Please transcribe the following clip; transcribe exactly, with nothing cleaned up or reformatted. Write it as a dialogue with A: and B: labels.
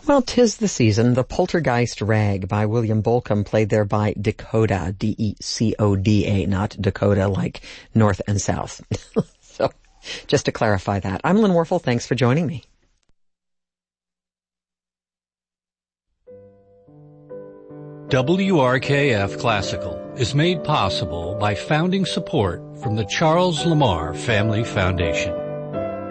A: Well, 'tis the season. The Poltergeist Rag by William Bolcom, played there by Dakota, D E C O D A, not Dakota like North and South. So, just to clarify that. I'm Lynn Warfel. Thanks for joining me.
B: W R K F Classical is made possible by founding support from the Charles Lamar Family Foundation.